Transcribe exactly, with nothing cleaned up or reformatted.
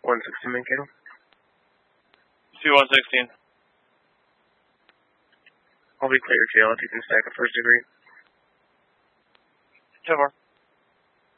one sixteen Mankato. two one sixteen. I'll be clear, jail if you can stack a first degree. ten four.